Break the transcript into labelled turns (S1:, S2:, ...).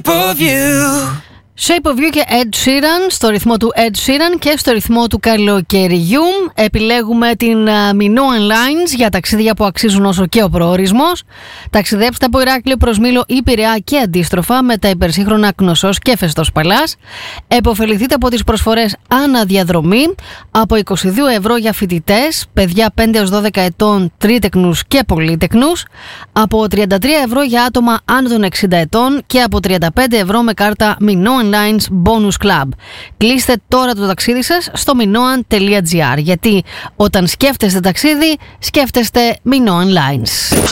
S1: Shape of You.
S2: Shape of You και Ed Sheeran, στο ρυθμό του Ed Sheeran και στο ρυθμό του καλοκαιριού. Επιλέγουμε την Minoan Lines για ταξίδια που αξίζουν όσο και ο προορισμός. Ταξιδέψτε από Ηράκλειο προς Μήλο ή Πειραιά και αντίστροφα με τα υπερσύγχρονα Κνωσσός και Φεστός Παλάς. Εποφεληθείτε από τις προσφορές αναδιαδρομή από 22 ευρώ για φοιτητές, παιδιά 5 έως 12 ετών, τρίτεκνους και πολύτεκνους, από 33 ευρώ για άτομα άνω των 60 ετών και από 35 ευρώ με κάρτα Minoan Lines Bonus Club. Κλείστε τώρα το ταξίδι σας στο minoan.gr, γιατί όταν σκέφτεστε ταξίδι, σκέφτεστε Minoan Lines.